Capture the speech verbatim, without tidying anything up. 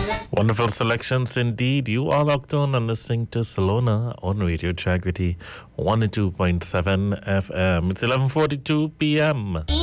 Wonderful selections indeed. You are locked on and listening to Salona on Radio Jagriti one oh two point seven F M. It's eleven forty-two p m